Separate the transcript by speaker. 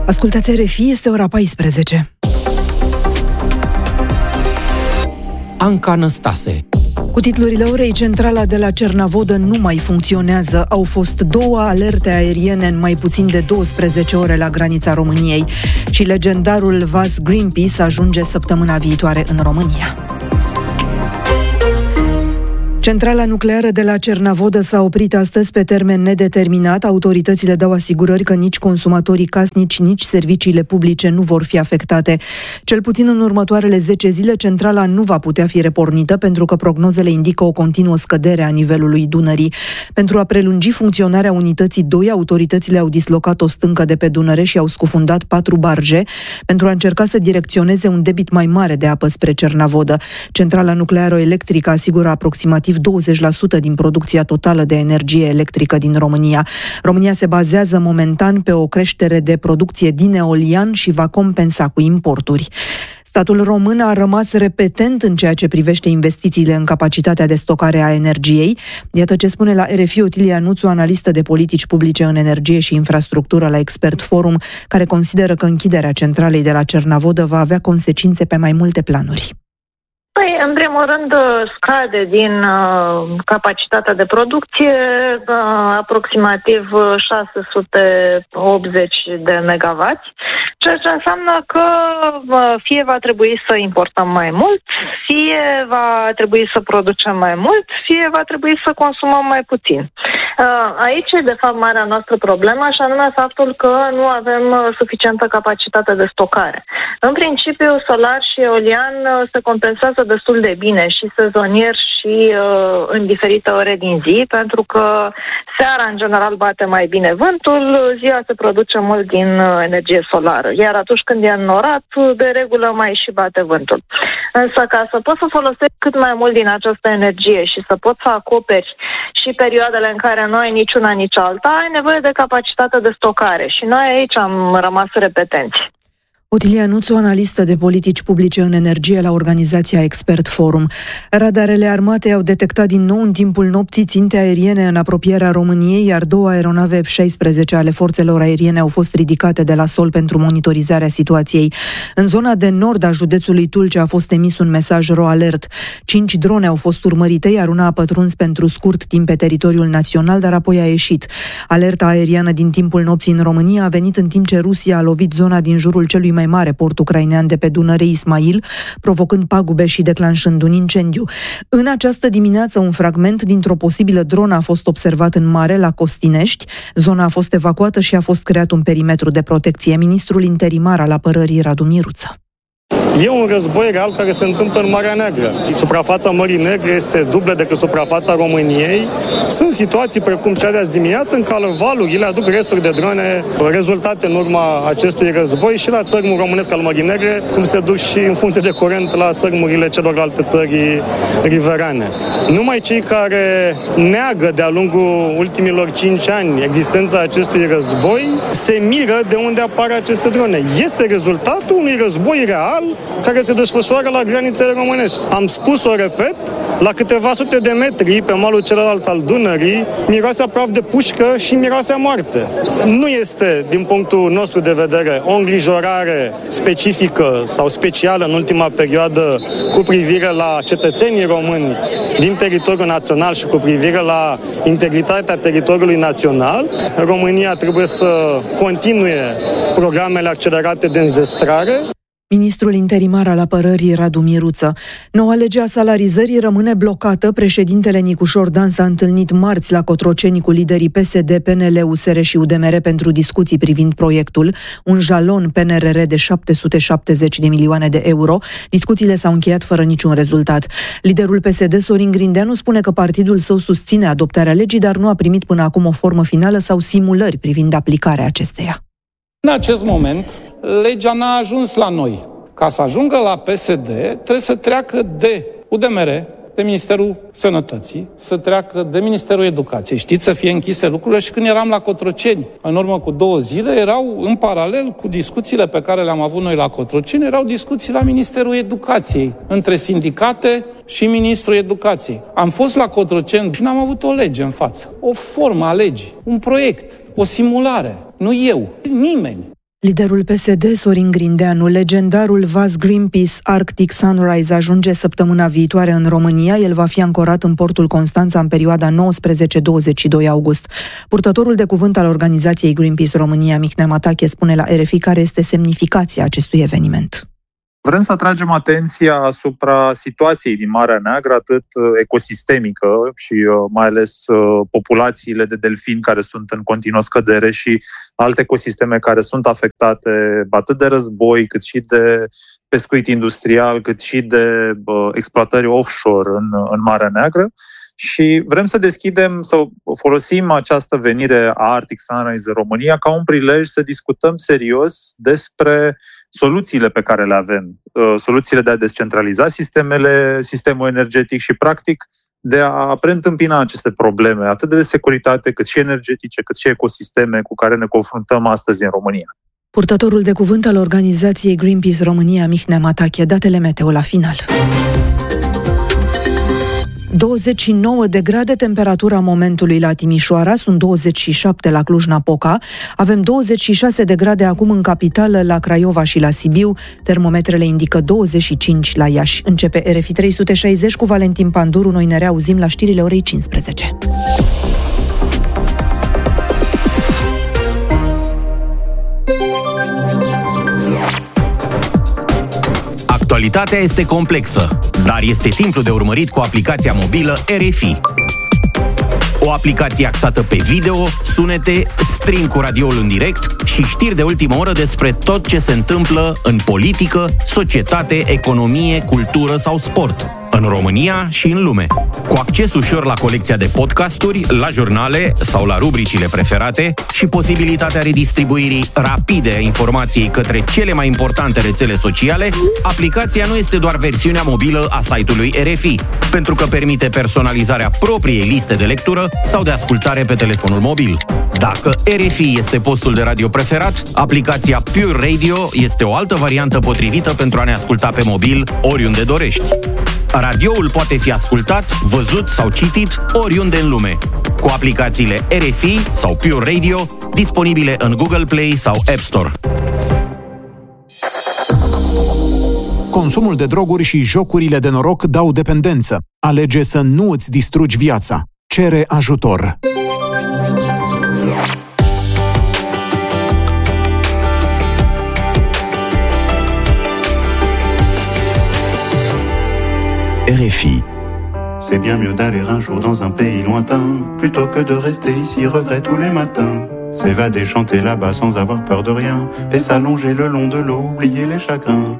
Speaker 1: Ascultați RFI, este ora 14.
Speaker 2: Anca Năstase.
Speaker 1: Cu titlurile orei, centrala de la Cernavodă nu mai funcționează. Au fost 2 alerte aeriene în mai puțin de 12 ore la granița României. Și legendarul vas Greenpeace ajunge săptămâna viitoare în România. Centrala nucleară de la Cernavodă s-a oprit astăzi pe termen nedeterminat. Autoritățile dau asigurări că nici consumatorii casnici, nici serviciile publice nu vor fi afectate. Cel puțin în următoarele 10 zile, centrala nu va putea fi repornită pentru că prognozele indică o continuă scădere a nivelului Dunării. Pentru a prelungi funcționarea unității 2, autoritățile au dislocat o stâncă de pe Dunăre și au scufundat 4 barje pentru a încerca să direcționeze un debit mai mare de apă spre Cernavodă. Centrala nucleară electrică asigură aproximativ 20% din producția totală de energie electrică din România. România se bazează momentan pe o creștere de producție din eolian și va compensa cu importuri. Statul român a rămas repetent în ceea ce privește investițiile în capacitatea de stocare a energiei. Iată ce spune la RFI Otilia Nuțu, analistă de politici publice în energie și infrastructură la Expert Forum, care consideră că închiderea centralei de la Cernavodă va avea consecințe pe mai multe planuri.
Speaker 3: Păi, în primul rând, scade din capacitatea de producție aproximativ 680 de megawatts, ceea ce înseamnă că fie va trebui să importăm mai mult, fie va trebui să producem mai mult, fie va trebui să consumăm mai puțin. Aici e, de fapt, marea noastră problemă, și anume faptul că nu avem suficientă capacitate de stocare. În principiu, solar și eolian se compensează destul de bine și sezonier și în diferite ore din zi, pentru că seara, în general, bate mai bine vântul, ziua se produce mult din energie solară, iar atunci când e înnorat, de regulă mai și bate vântul. Însă, ca să poți să folosești cât mai mult din această energie și să poți să acoperi și perioadele în care nu ai nici una, nici alta, ai nevoie de capacitate de stocare și noi aici am rămas repetenți.
Speaker 1: Otilia Nuțu, analistă de politici publice în energie la organizația Expert Forum. Radarele armatei au detectat din nou în timpul nopții ținte aeriene în apropierea României, iar 2 aeronave F-16 ale forțelor aeriene au fost ridicate de la sol pentru monitorizarea situației. În zona de nord a județului Tulcea a fost emis un mesaj ro-alert. 5 drone au fost urmărite, iar una a pătruns pentru scurt timp pe teritoriul național, dar apoi a ieșit. Alerta aeriană din timpul nopții în România a venit în timp ce Rusia a lovit zona din jurul celui mai mare port ucrainean de pe Dunăre, Ismail, provocând pagube și declanșând un incendiu. În această dimineață, un fragment dintr-o posibilă dronă a fost observat în mare la Costinești. Zona a fost evacuată și a fost creat un perimetru de protecție. Ministrul interimar al apărării, Radu Miruță.
Speaker 4: E un război real care se întâmplă în Marea Neagră. Suprafața Mării Negre este dublă decât suprafața României. Sunt situații precum cea de azi dimineață în care valurile aduc resturi de drone rezultate în urma acestui război și la țărmul românesc al Mării Negre, cum se duc și în funcție de curent la țărmurile celorlalte țări riverane. Numai cei care neagă de-a lungul ultimilor 5 ani existența acestui război se miră de unde apar aceste drone. Este rezultatul unui război real care se desfășoară la granițele românești. Am spus-o, repet, la câteva sute de metri pe malul celălalt al Dunării, miroase praf de pușcă și miroase moarte. Nu este, din punctul nostru de vedere, o îngrijorare specifică sau specială în ultima perioadă cu privire la cetățenii români din teritoriul național și cu privire la integritatea teritoriului național. România trebuie să continue programele accelerate de înzestrare.
Speaker 1: Ministrul interimar al apărării, Radu Miruță. Noua lege a salarizării rămâne blocată. Președintele Nicușor Dan s-a întâlnit marți la Cotroceni cu liderii PSD, PNL, USR și UDMR pentru discuții privind proiectul, un jalon PNRR de 770 de milioane de euro. Discuțiile s-au încheiat fără niciun rezultat. Liderul PSD, Sorin Grindeanu, spune că partidul său susține adoptarea legii, dar nu a primit până acum o formă finală sau simulări privind aplicarea acesteia.
Speaker 5: În acest moment, legea n-a ajuns la noi. Ca să ajungă la PSD, trebuie să treacă de UDMR, de Ministerul Sănătății, să treacă de Ministerul Educației. Știți, să fie închise lucrurile. Și când eram la Cotroceni, în urmă cu 2 zile, erau în paralel cu discuțiile pe care le-am avut noi la Cotroceni, erau discuții la Ministerul Educației, între sindicate și Ministrul Educației. Am fost la Cotroceni și n-am avut o lege în față, o formă a legii, un proiect, o simulare. Nu eu, nimeni.
Speaker 1: Liderul PSD, Sorin Grindeanu, legendarul vas Greenpeace Arctic Sunrise ajunge săptămâna viitoare în România. El va fi ancorat în portul Constanța în perioada 19-22 august. Purtătorul de cuvânt al organizației Greenpeace România, Mihnea Matache, spune la RFI care este semnificația acestui eveniment.
Speaker 6: Vrem să atragem atenția asupra situației din Marea Neagră, atât ecosistemică și mai ales populațiile de delfini care sunt în continuă scădere și alte ecosisteme care sunt afectate atât de război, cât și de pescuit industrial, cât și de exploatări offshore în Marea Neagră. Și vrem să folosim această venire a Arctic Sunrise în România ca un prilej să discutăm serios despre soluțiile pe care le avem, soluțiile de a descentraliza sistemul energetic și, practic, de a preîntâmpina aceste probleme, atât de securitate, cât și energetice, cât și ecosisteme cu care ne confruntăm astăzi în România.
Speaker 1: Purtătorul de cuvânt al organizației Greenpeace România, Mihnea Matache, datele meteo la final. 29 de grade temperatura momentului la Timișoara, sunt 27 la Cluj-Napoca, avem 26 de grade acum în capitală, la Craiova și la Sibiu, termometrele indică 25 la Iași. Începe RFI 360 cu Valentin Panduru, noi ne reauzim la știrile orei 15.
Speaker 2: Actualitatea este complexă, dar este simplu de urmărit cu aplicația mobilă RFI. O aplicație axată pe video, sunete, stream cu radioul în direct și știri de ultimă oră despre tot ce se întâmplă în politică, societate, economie, cultură sau sport, în România și în lume. Cu acces ușor la colecția de podcasturi, la jurnale sau la rubricile preferate și posibilitatea redistribuirii rapide a informației către cele mai importante rețele sociale, aplicația nu este doar versiunea mobilă a site-ului RFI, pentru că permite personalizarea propriei liste de lectură sau de ascultare pe telefonul mobil. Dacă RFI este postul de radio preferat, aplicația Pure Radio este o altă variantă potrivită pentru a ne asculta pe mobil oriunde dorești. Radioul poate fi ascultat, văzut sau citit oriunde în lume, cu aplicațiile RFI sau Pure Radio, disponibile în Google Play sau App Store.
Speaker 7: Consumul de droguri și jocurile de noroc dau dependență. Alege să nu îți distrugi viața. Cere ajutor.
Speaker 8: RFI. C'est bien mieux d'aller un jour dans un pays lointain plutôt que de rester ici regret tous les matins. S'évader, chanter là-bas sans avoir peur de rien et s'allonger le long de l'eau, oublier les chagrins.